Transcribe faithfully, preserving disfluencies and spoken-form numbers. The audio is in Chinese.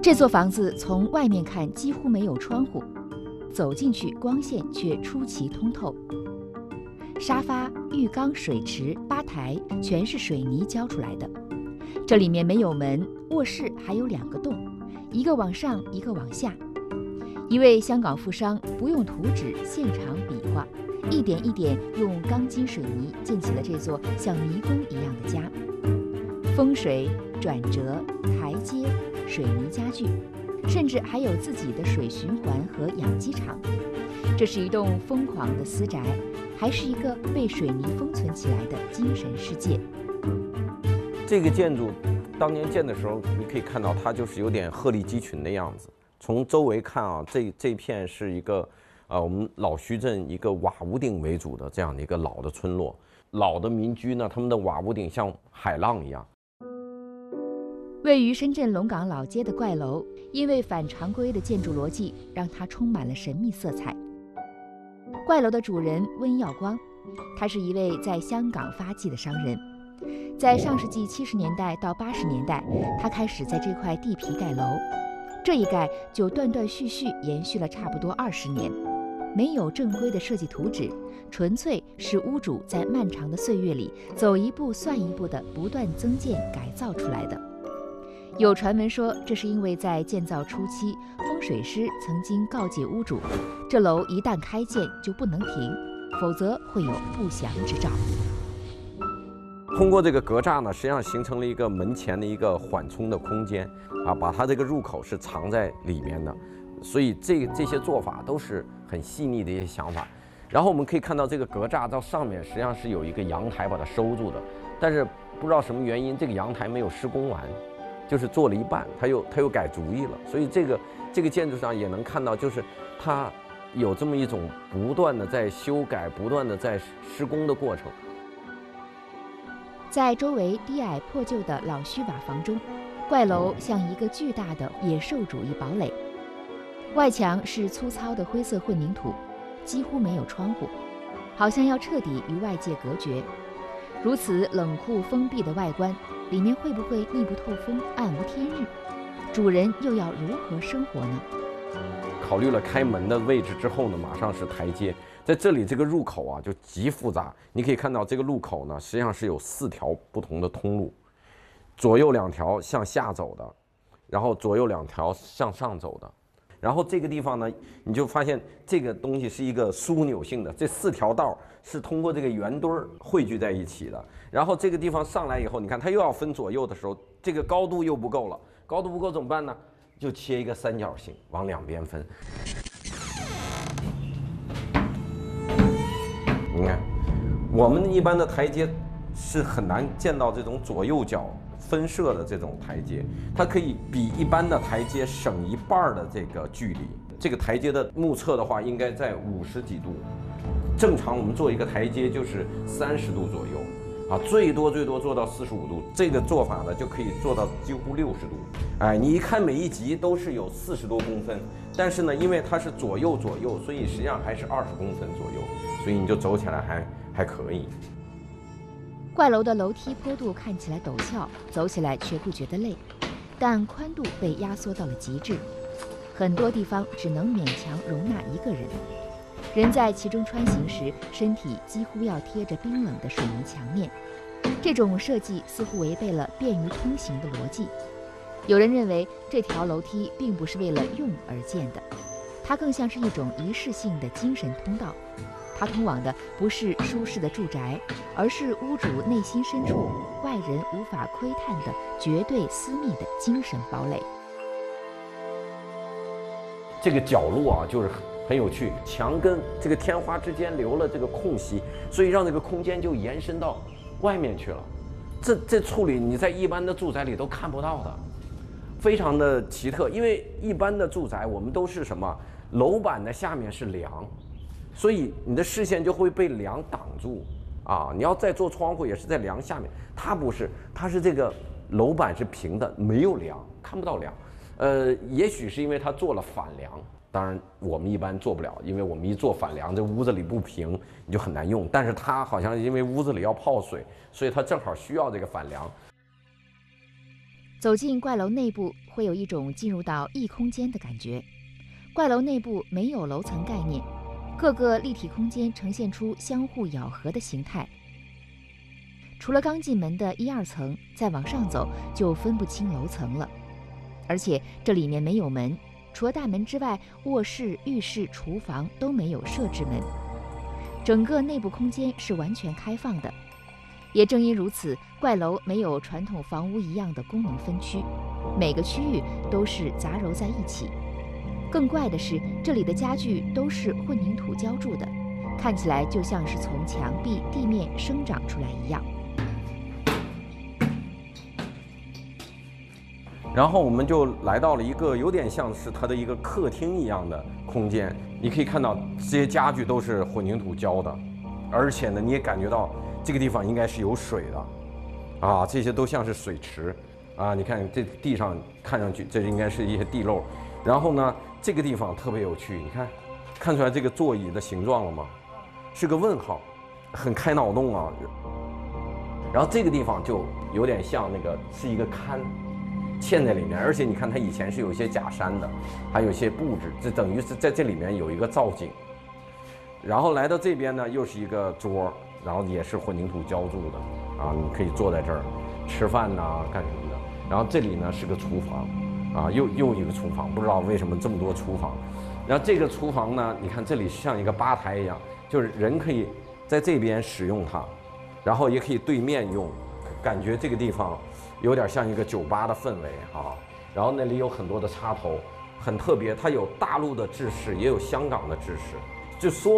这座房子从外面看几乎没有窗户，走进去光线却出奇通透。沙发、浴缸、水池、吧台全是水泥浇出来的。这里面没有门，卧室还有两个洞，一个往上，一个往下。一位香港富商不用图纸，现场比划，一点一点用钢筋水泥建起了这座像迷宫一样的家。风水、转折、台阶、水泥家具，甚至还有自己的水循环和养鸡场。这是一栋疯狂的私宅，还是一个被水泥封存起来的精神世界。 这个建筑当年建的时候，你可以看到它就是有点鹤立鸡群的样子。从周围看啊，这这片是一个呃我们老徐镇一个瓦屋顶为主的这样的一个老的村落。老的民居呢，他们的瓦屋顶像海浪一样。 位于深圳龙岗老街的怪楼，因为反常规的建筑逻辑，让它充满了神秘色彩。怪楼的主人温耀光，他是一位在香港发迹的商人。在上世纪七十年代到八十年代，他开始在这块地皮盖楼，这一盖就断断续续延续了差不多二十年，没有正规的设计图纸，纯粹是屋主在漫长的岁月里走一步算一步的不断增建改造出来的。有传闻说，这是因为在建造初期，风水师曾经告诫屋主，这楼一旦开建就不能停，否则会有不祥之兆。 通过这个格栅呢，实际上形成了一个门前的一个缓冲的空间啊，把它这个入口是藏在里面的，所以这这些做法都是很细腻的一些想法。然后我们可以看到，这个格栅到上面实际上是有一个阳台把它收住的，但是不知道什么原因，这个阳台没有施工完，就是做了一半，他又他又改主意了。所以这个这个建筑上也能看到，就是它有这么一种不断的在修改、不断的在施工的过程。 在周围低矮破旧的老虚瓦房中，怪楼像一个巨大的野兽主义堡垒。外墙是粗糙的灰色混凝土，几乎没有窗户，好像要彻底与外界隔绝。如此冷酷封闭的外观，里面会不会密不透风、暗无天日？主人又要如何生活呢？ 考虑了开门的位置之后呢，马上是台阶。在这里这个入口啊就极复杂，你可以看到这个入口呢，实际上是有四条不同的通路，左右两条向下走的，然后左右两条向上走的。然后这个地方呢，你就发现这个东西是一个枢纽性的，这四条道是通过这个圆墩儿汇聚在一起的。然后这个地方上来以后，你看它又要分左右的时候，这个高度又不够了，高度不够怎么办呢？就切一个三角形往两边分。你看，我们一般的台阶是很难见到这种左右脚分设的这种台阶，它可以比一般的台阶省一半的这个距离。这个台阶的目测的话，应该在五十几度。正常我们做一个台阶就是三十度左右，啊，最多最多做到四十五度。这个做法呢，就可以做到几乎六十度。哎，你一看每一级都是有四十多公分，但是呢，因为它是左右左右，所以实际上还是二十公分左右，所以你就走起来还还可以。 怪楼的楼梯坡度看起来陡峭，走起来却不觉得累，但宽度被压缩到了极致，很多地方只能勉强容纳一个人。人在其中穿行时，身体几乎要贴着冰冷的水泥墙面。这种设计似乎违背了便于通行的逻辑。有人认为这条楼梯并不是为了用而建的，它更像是一种仪式性的精神通道。它通往的不是舒适的住宅，而是屋主内心深处外人无法窥探的绝对私密的精神堡垒。 这个角落啊，就是很有趣，墙跟这个天花之间留了这个空隙，所以让这个空间就延伸到外面去了。这这处理你在一般的住宅里都看不到的，非常的奇特。因为一般的住宅我们都是什么，楼板的下面是梁，所以你的视线就会被梁挡住啊。你要再做窗户也是在梁下面，它不是，它是这个楼板是平的，没有梁，看不到梁。呃，也许是因为它做了反梁，当然我们一般做不了，因为我们一做反梁，这屋子里不平，你就很难用。但是它好像因为屋子里要泡水，所以它正好需要这个反梁。 走进怪楼内部， 会有一种进入到异空间的感觉。怪楼内部没有楼层概念，各个立体空间呈现出相互咬合的形态。除了刚进门的一二层，再往上走就分不清楼层了。而且这里面没有门，除了大门之外，卧室、浴室、厨房都没有设置门，整个内部空间是完全开放的。也正因如此，怪楼没有传统房屋一样的功能分区，每个区域都是杂糅在一起。更怪的是，这里的家具都是混凝土浇筑的，看起来就像是从墙壁、地面生长出来一样。 然后我们就来到了一个有点像是它的一个客厅一样的空间，你可以看到这些家具都是混凝土浇的，而且呢，你也感觉到这个地方应该是有水的，啊，这些都像是水池，啊，你看这地上看上去这应该是一些地漏。然后呢，这个地方特别有趣，你看，看出来这个座椅的形状了吗？是个问号，很开脑洞啊。然后这个地方就有点像那个是一个龛。嵌在里面，而且你看它以前是有一些假山的，还有一些布置，这等于是在这里面有一个造景。然后来到这边呢，又是一个桌，然后也是混凝土浇筑的，啊，你可以坐在这儿吃饭呐、干什么的。然后这里呢是个厨房，啊，又又一个厨房，不知道为什么这么多厨房。然后这个厨房呢，你看这里像一个吧台一样，就是人可以在这边使用它，然后也可以对面用，感觉这个地方有点像一个酒吧的氛围啊，然后那里有很多的插头，很特别，它有大陆的制式，也有香港的制式，就说